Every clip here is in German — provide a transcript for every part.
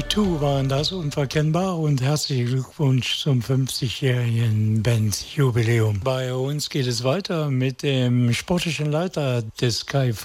U2 waren das, unverkennbar, und herzlichen Glückwunsch zum 50-jährigen Bandjubiläum. Bei uns geht es weiter mit dem sportlichen Leiter des KIV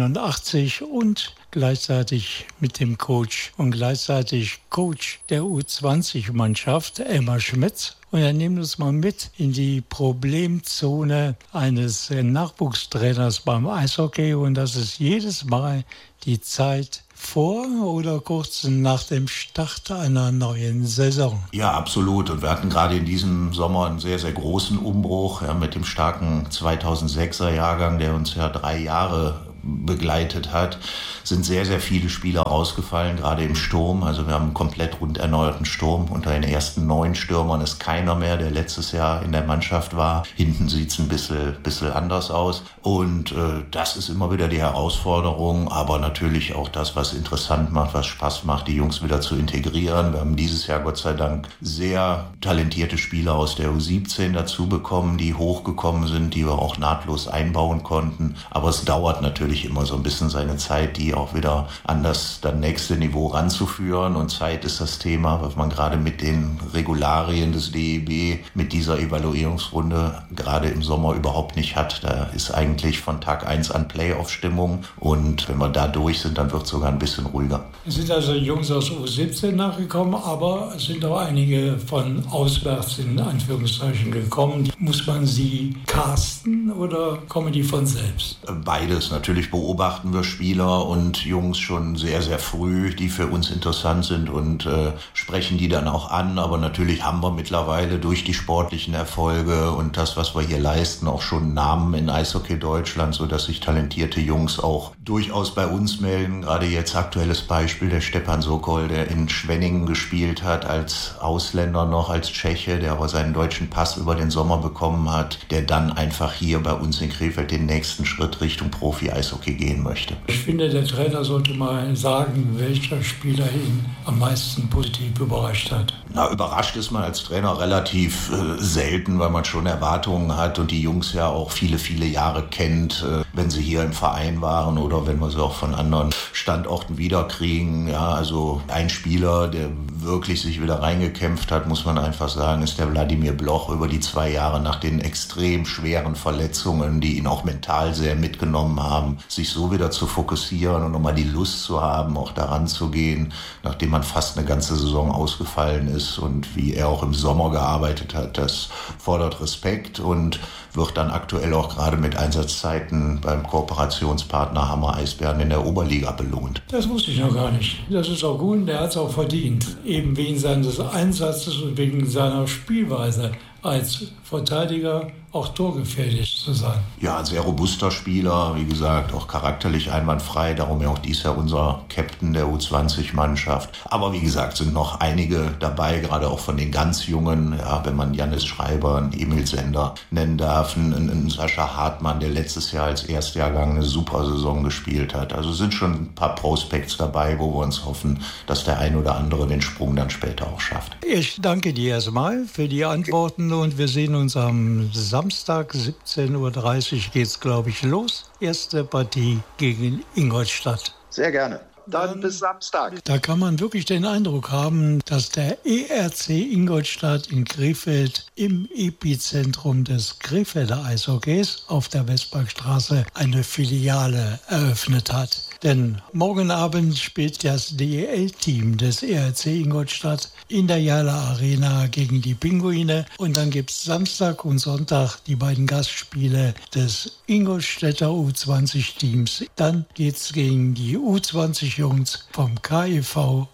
81 und gleichzeitig mit dem Coach und gleichzeitig Coach der U20-Mannschaft, Elmar Schmetz. Und er nimmt uns mal mit in die Problemzone eines Nachwuchstrainers beim Eishockey, und das ist jedes Mal die Zeit vor oder kurz nach dem Start einer neuen Saison. Ja, absolut. Und wir hatten gerade in diesem Sommer einen sehr, sehr großen Umbruch, ja, mit dem starken 2006er Jahrgang, der uns ja 3 Jahre begleitet hat, sind sehr, sehr viele Spieler rausgefallen, gerade im Sturm. Also wir haben einen komplett rund erneuerten Sturm. Unter den ersten 9 Stürmern ist keiner mehr, der letztes Jahr in der Mannschaft war. Hinten sieht es ein bisschen anders aus. Und das ist immer wieder die Herausforderung, aber natürlich auch das, was interessant macht, was Spaß macht, die Jungs wieder zu integrieren. Wir haben dieses Jahr Gott sei Dank sehr talentierte Spieler aus der U17 dazu bekommen, die hochgekommen sind, die wir auch nahtlos einbauen konnten. Aber es dauert natürlich immer so ein bisschen seine Zeit, die auch wieder an das nächste Niveau ranzuführen. Und Zeit ist das Thema, was man gerade mit den Regularien des DEB, mit dieser Evaluierungsrunde gerade im Sommer überhaupt nicht hat. Da ist eigentlich von Tag 1 an Playoff-Stimmung, und wenn wir da durch sind, dann wird es sogar ein bisschen ruhiger. Es sind also Jungs aus U17 nachgekommen, aber es sind auch einige von auswärts in Anführungszeichen gekommen. Muss man sie casten oder kommen die von selbst? Beides. Natürlich beobachten wir Spieler und Jungs schon sehr, sehr früh, die für uns interessant sind, und sprechen die dann auch an. Aber natürlich haben wir mittlerweile durch die sportlichen Erfolge und das, was wir hier leisten, auch schon Namen in Eishockey Deutschland, sodass sich talentierte Jungs auch durchaus bei uns melden. Gerade jetzt aktuelles Beispiel, der Stepan Sokol, der in Schwenningen gespielt hat, als Ausländer noch, als Tscheche, der aber seinen deutschen Pass über den Sommer bekommen hat, der dann einfach hier bei uns in Krefeld den nächsten Schritt Richtung Profi-Eishockey gehen möchte. Ich finde, der Trainer sollte mal sagen, welcher Spieler ihn am meisten positiv überrascht hat. Na, überrascht ist man als Trainer relativ selten, weil man schon Erwartungen hat und die Jungs ja auch viele, viele Jahre kennt, wenn sie hier im Verein waren oder wenn wir sie auch von anderen Standorten wiederkriegen. Ja, also ein Spieler, der wirklich sich wieder reingekämpft hat, muss man einfach sagen, ist der Wladimir Bloch über die 2 Jahre nach den extrem schweren Verletzungen, die ihn auch mental sehr mitgenommen haben, sich so wieder zu fokussieren und nochmal die Lust zu haben, auch daran zu gehen, nachdem man fast eine ganze Saison ausgefallen ist, und wie er auch im Sommer gearbeitet hat, das fordert Respekt und wird dann aktuell auch gerade mit Einsatzzeiten beim Kooperationspartner Hammer Eisbären in der Oberliga belohnt. Das wusste ich noch gar nicht. Das ist auch gut, der hat es auch verdient. Eben wegen seines Einsatzes und wegen seiner Spielweise als Verteidiger auch torgefährlich zu sein. Ja, ein sehr robuster Spieler, wie gesagt, auch charakterlich einwandfrei, darum ja auch dies Jahr unser Captain der U20-Mannschaft. Aber wie gesagt, sind noch einige dabei, gerade auch von den ganz Jungen, ja, wenn man Janis Schreiber, einen Emil Sender nennen darf, einen Sascha Hartmann, der letztes Jahr als Erstjahrgang eine super Saison gespielt hat. Also sind schon ein paar Prospects dabei, wo wir uns hoffen, dass der ein oder andere den Sprung dann später auch schafft. Ich danke dir erstmal für die Antworten, und wir sehen uns am Samstag 17.30 Uhr geht's, glaube ich, los. Erste Partie gegen Ingolstadt. Sehr gerne. Dann bis Samstag. Da kann man wirklich den Eindruck haben, dass der ERC Ingolstadt in Krefeld im Epizentrum des Krefelder Eishockeys auf der Westparkstraße eine Filiale eröffnet hat. Denn morgen Abend spielt das DEL-Team des ERC Ingolstadt in der Jala Arena gegen die Pinguine. Und dann gibt es Samstag und Sonntag die beiden Gastspiele des Ingolstädter U20-Teams. Dann geht es gegen die U20-Jungs vom KIV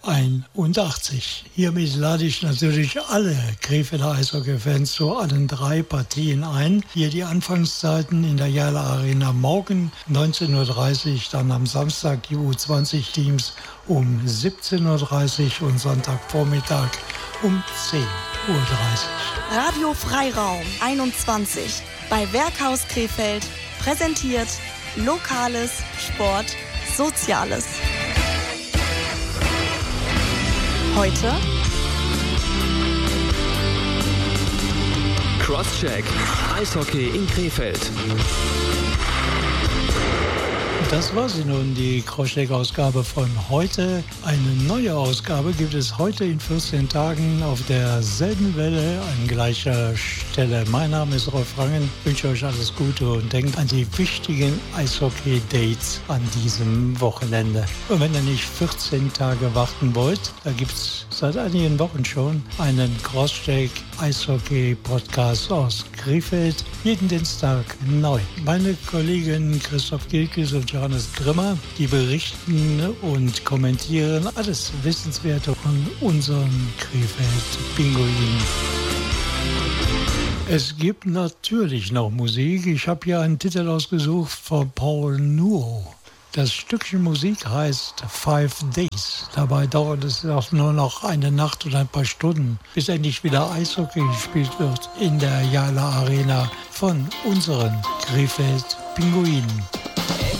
81. Hiermit lade ich natürlich alle Krefelder Eishockey-Fans zu allen 3 Partien ein. Hier die Anfangszeiten in der Jala Arena morgen 19.30 Uhr, dann am Samstag die U20-Teams um 17.30 Uhr und Sonntagvormittag um 10.30 Uhr. Radio Freiraum 21 bei Werkhaus Krefeld präsentiert Lokales, Sport, Soziales. Heute Crosscheck, Eishockey in Krefeld. Das war sie nun, die Crosscheck-Ausgabe von heute. Eine neue Ausgabe gibt es heute in 14 Tagen auf derselben Welle an gleicher Stelle. Mein Name ist Rolf Rangen, wünsche euch alles Gute und denkt an die wichtigen Eishockey-Dates an diesem Wochenende. Und wenn ihr nicht 14 Tage warten wollt, da gibt es seit einigen Wochen schon einen Crosscheck-Eishockey-Podcast aus Krefeld. Jeden Dienstag neu. Meine Kollegen Christoph Gilkes und Johannes Grimmer, die berichten und kommentieren alles Wissenswerte von unseren Krefeld-Pinguinen. Es gibt natürlich noch Musik. Ich habe hier einen Titel ausgesucht von Paul Nuo. Das Stückchen Musik heißt 5 Days. Dabei dauert es auch nur noch eine Nacht und ein paar Stunden, bis endlich wieder Eishockey gespielt wird in der Jala Arena von unseren Krefeld-Pinguinen.